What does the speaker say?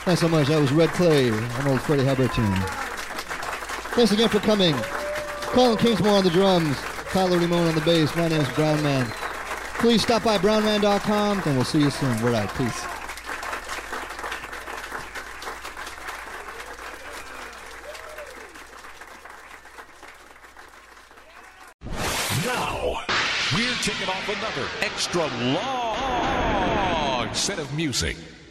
Thanks so much. That was Red Clay, an old Freddie Hubbard tune. Thanks again for coming. Colin Kingsmore on the drums, Tyler Ramone on the bass. My name's Brown Man. Please stop by brownman.com, and we'll see you soon. We're out. Peace. Now, we're taking off another extra long set of music.